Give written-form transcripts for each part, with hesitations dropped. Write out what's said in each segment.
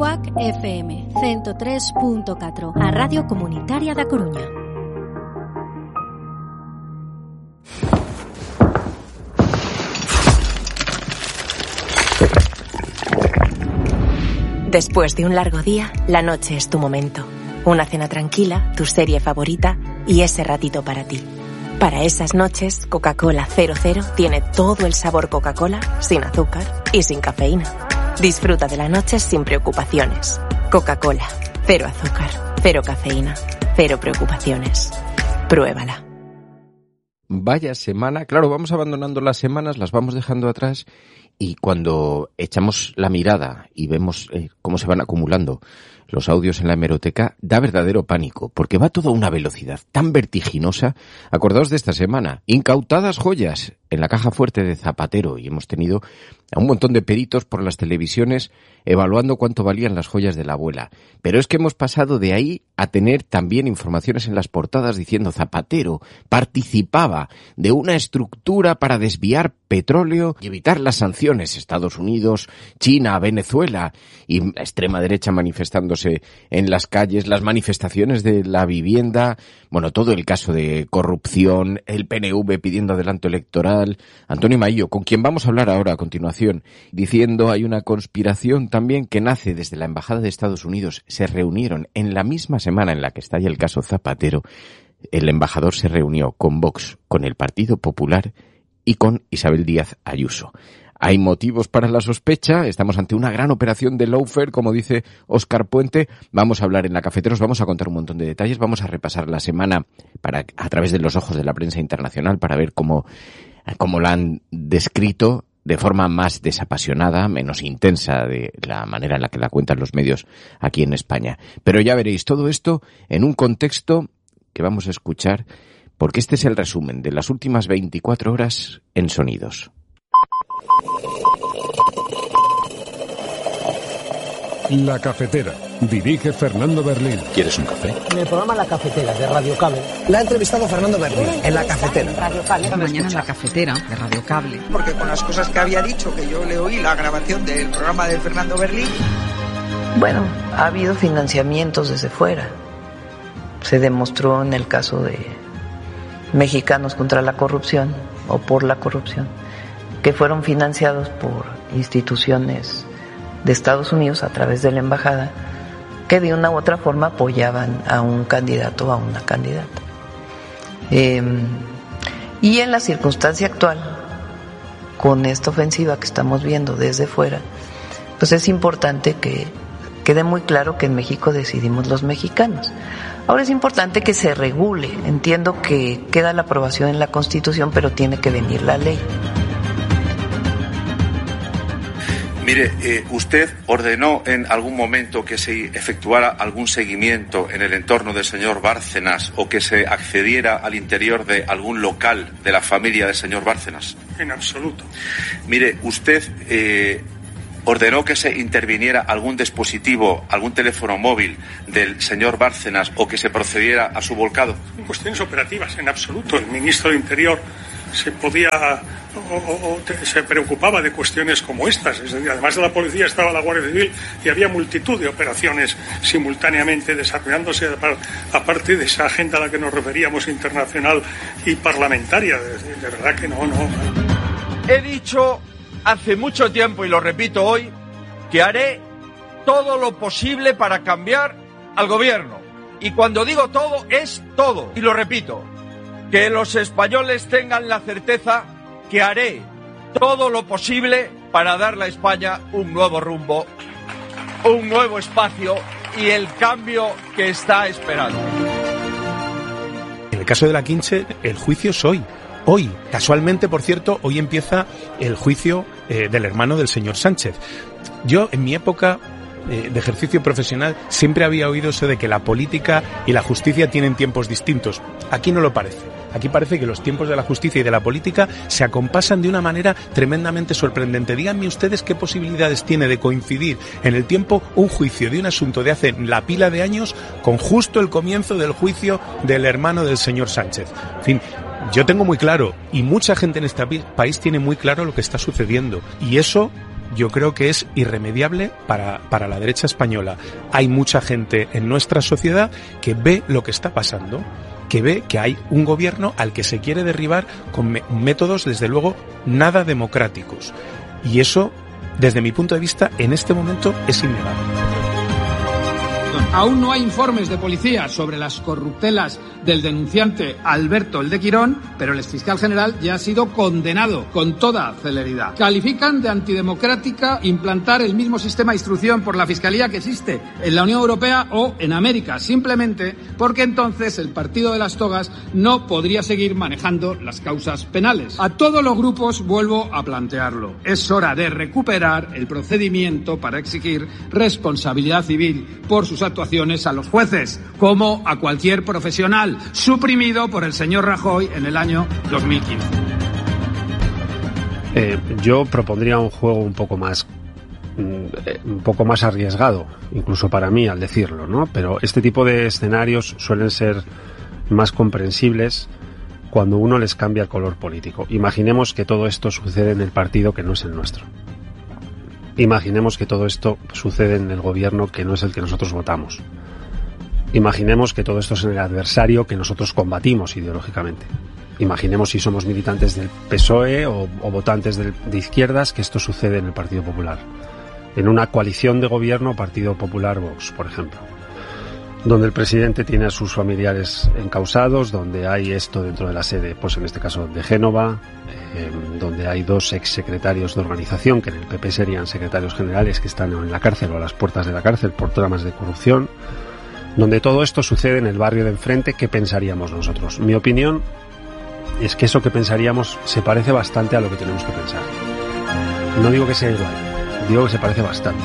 CUAC FM 103.4, a Radio Comunitaria da Coruña. Después de un largo día, la noche es tu momento. Una cena tranquila, tu serie favorita y ese ratito para ti. Para esas noches, Coca-Cola 00 tiene todo el sabor Coca-Cola, sin azúcar y sin cafeína. Disfruta de la noche sin preocupaciones. Coca-Cola, 0 azúcar, 0 cafeína, 0 preocupaciones. Pruébala. Vaya semana, claro, vamos abandonando las semanas, las vamos dejando atrás y cuando echamos la mirada y vemos cómo se van acumulando los audios en la hemeroteca, da verdadero pánico, porque va todo a una velocidad tan vertiginosa. Acordaos de esta semana, incautadas joyas en la caja fuerte de Zapatero, y hemos tenido a un montón de peritos por las televisiones evaluando cuánto valían las joyas de la abuela. Pero es que hemos pasado de ahí a tener también informaciones en las portadas diciendo Zapatero participaba de una estructura para desviar petróleo y evitar las sanciones. Estados Unidos, China, Venezuela y la extrema derecha manifestándose en las calles, las manifestaciones de la vivienda, bueno, todo el caso de corrupción, el PNV pidiendo adelanto electoral. Antonio Maillo, con quien vamos a hablar ahora a continuación, diciendo hay una conspiración también que nace desde la Embajada de Estados Unidos. Se reunieron en la misma semana en la que estalla el caso Zapatero. El embajador se reunió con Vox, con el Partido Popular y con Isabel Díaz Ayuso. Hay motivos para la sospecha, estamos ante una gran operación de lawfare, como dice Óscar Puente. Vamos a hablar en la cafetera, os vamos a contar un montón de detalles, vamos a repasar la semana a través de los ojos de la prensa internacional para ver cómo la han descrito de forma más desapasionada, menos intensa de la manera en la que la cuentan los medios aquí en España. Pero ya veréis todo esto en un contexto que vamos a escuchar, porque este es el resumen de las últimas 24 horas en Sonidos. La cafetera. Dirige Fernando Berlín. ¿Quieres un café? En el programa La Cafetera de Radio Cable. La ha entrevistado Fernando Berlín en La Cafetera. Esta mañana en La Cafetera de Radio Cable. Porque con las cosas que había dicho, que yo le oí la grabación del programa de Fernando Berlín. Bueno, ha habido financiamientos desde fuera. Se demostró en el caso de Mexicanos contra la Corrupción o por la corrupción, que fueron financiados por instituciones de Estados Unidos a través de la embajada, que de una u otra forma apoyaban a un candidato o a una candidata. Y en la circunstancia actual, con esta ofensiva que estamos viendo desde fuera, pues es importante que quede muy claro que en México decidimos los mexicanos. Ahora es importante que se regule. Entiendo que queda la aprobación en la Constitución, pero tiene que venir la ley. Mire, usted ordenó en algún momento que se efectuara algún seguimiento en el entorno del señor Bárcenas o que se accediera al interior de algún local de la familia del señor Bárcenas. En absoluto. Mire, usted ordenó que se interviniera algún dispositivo, algún teléfono móvil del señor Bárcenas o que se procediera a su volcado. En cuestiones operativas, en absoluto. El ministro de Interior se preocupaba de cuestiones como estas. Es decir, además de la policía estaba la Guardia Civil y había multitud de operaciones simultáneamente desarrollándose, aparte de esa agenda a la que nos referíamos, internacional y parlamentaria. De verdad que no. He dicho hace mucho tiempo, y lo repito hoy, que haré todo lo posible para cambiar al gobierno. Y cuando digo todo, es todo. Y lo repito, que los españoles tengan la certeza que haré todo lo posible para darle a España un nuevo rumbo, un nuevo espacio y el cambio que está esperando. En el caso de la Quinche, el juicio es hoy. Hoy, casualmente, por cierto, hoy empieza el juicio del hermano del señor Sánchez. Yo, en mi época de ejercicio profesional, siempre había oído eso de que la política y la justicia tienen tiempos distintos. Aquí no lo parece. Aquí parece que los tiempos de la justicia y de la política se acompasan de una manera tremendamente sorprendente. Díganme ustedes qué posibilidades tiene de coincidir en el tiempo un juicio de un asunto de hace la pila de años con justo el comienzo del juicio del hermano del señor Sánchez. En fin, yo tengo muy claro, y mucha gente en este país tiene muy claro lo que está sucediendo, y eso yo creo que es irremediable para la derecha española. Hay mucha gente en nuestra sociedad que ve lo que está pasando, que ve que hay un gobierno al que se quiere derribar con métodos, desde luego, nada democráticos. Y eso, desde mi punto de vista, en este momento es innegable. Aún no hay informes de policía sobre las corruptelas del denunciante Alberto el de Quirón, pero el exfiscal general ya ha sido condenado con toda celeridad. Califican de antidemocrática implantar el mismo sistema de instrucción por la Fiscalía que existe en la Unión Europea o en América, simplemente porque entonces el partido de las togas no podría seguir manejando las causas penales. A todos los grupos vuelvo a plantearlo. Es hora de recuperar el procedimiento para exigir responsabilidad civil por sus actuaciones a los jueces, como a cualquier profesional, suprimido por el señor Rajoy en el año 2015. Yo propondría un juego un poco más arriesgado, incluso para mí al decirlo, ¿no? Pero este tipo de escenarios suelen ser más comprensibles cuando uno les cambia el color político. Imaginemos que todo esto sucede en el partido que no es el nuestro. Imaginemos que todo esto sucede en el gobierno que no es el que nosotros votamos. Imaginemos que todo esto es en el adversario que nosotros combatimos ideológicamente. Imaginemos si somos militantes del PSOE o votantes de izquierdas, que esto sucede en el Partido Popular. En una coalición de gobierno Partido Popular-Vox, por ejemplo. Donde el presidente tiene a sus familiares encausados, donde hay esto dentro de la sede, pues en este caso de Génova, donde hay 2 exsecretarios de organización, que en el PP serían secretarios generales, que están en la cárcel o a las puertas de la cárcel por tramas de corrupción, donde todo esto sucede en el barrio de enfrente. ¿Qué pensaríamos nosotros? Mi opinión es que eso que pensaríamos se parece bastante a lo que tenemos que pensar. No digo que sea igual, digo que se parece bastante.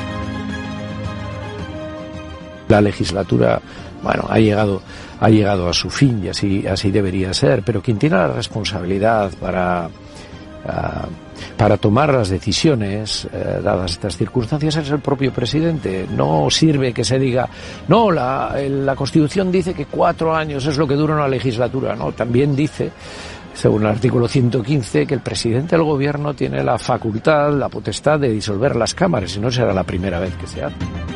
La legislatura, bueno, ha llegado a su fin y así debería ser, pero quien tiene la responsabilidad para tomar las decisiones dadas estas circunstancias es el propio presidente. No sirve que se diga, no, la Constitución dice que 4 años es lo que dura una legislatura, no, también dice, según el artículo 115, que el presidente del gobierno tiene la facultad, la potestad de disolver las cámaras, y no será la primera vez que se hace.